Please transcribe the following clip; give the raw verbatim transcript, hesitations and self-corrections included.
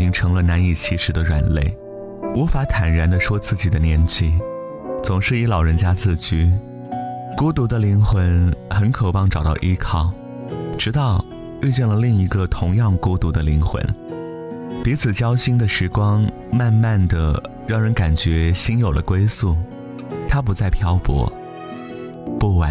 经成了难以启齿的软肋，无法坦然地说自己的年纪，总是以老人家自居。孤独的灵魂很渴望找到依靠，直到遇见了另一个同样孤独的灵魂。彼此交心的时光慢慢的让人感觉心有了归宿，它不再漂泊，不晚